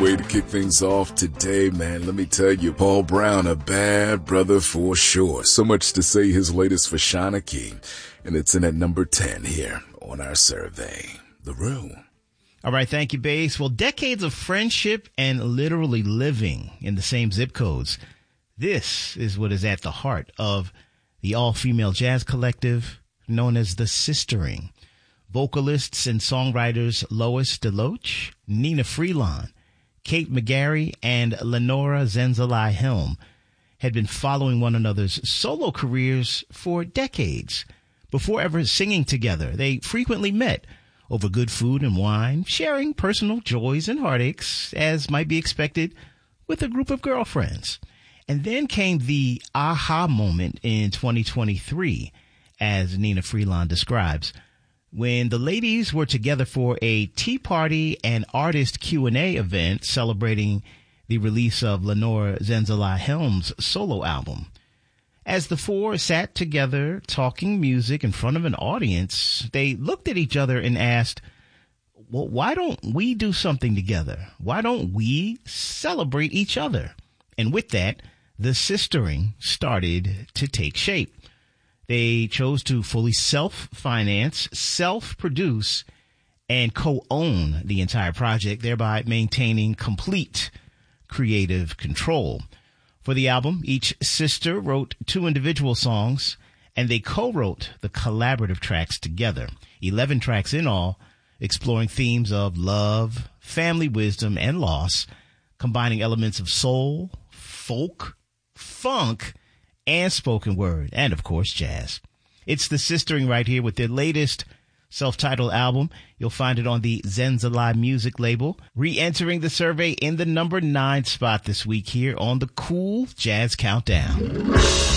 way to kick things off today, man. Let me tell you, Paul Brown, a bad brother for sure. So much to say his latest for Shauna Key, and it's in at number 10 here on our survey. The Room. All right, thank you, Bass. Well, decades of friendship and literally living in the same zip codes. This is what is at the heart of the all-female jazz collective known as the Sistering. Vocalists and songwriters Lois DeLoach, Nina Freelon, Kate McGarry, and Lenora Zenzalai Helm had been following one another's solo careers for decades. Before ever singing together, they frequently met over good food and wine, sharing personal joys and heartaches, as might be expected with a group of girlfriends. And then came the aha moment in 2023, as Nina Freelon describes, when the ladies were together for a tea party and artist Q&A event celebrating the release of Lenora Zenzalai Helm's solo album. As the four sat together talking music in front of an audience, they looked at each other and asked, well, why don't we do something together? Why don't we celebrate each other? And with that, the Sistering started to take shape. They chose to fully self-finance, self-produce, and co-own the entire project, thereby maintaining complete creative control. For the album, each sister wrote 2 individual songs, and they co-wrote the collaborative tracks together. 11 tracks in all, exploring themes of love, family wisdom, and loss, combining elements of soul, folk, funk, and spoken word, and of course jazz. It's the Sistering right here with their latest self-titled album. You'll find it on the Zenzalai music label, re-entering the survey in the number 9 spot this week here on the Cool Jazz Countdown.